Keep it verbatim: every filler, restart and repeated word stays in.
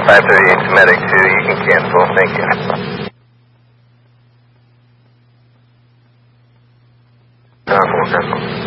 five thirty-eight to Medic two, you can cancel, thank you. Uh, cancel.